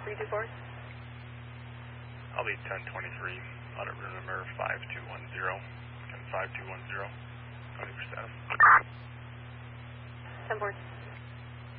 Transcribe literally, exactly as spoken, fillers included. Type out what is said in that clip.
three two four. I'll be ten twenty-three, audit room number five two one zero, and five two one zero, ready for status. ten four.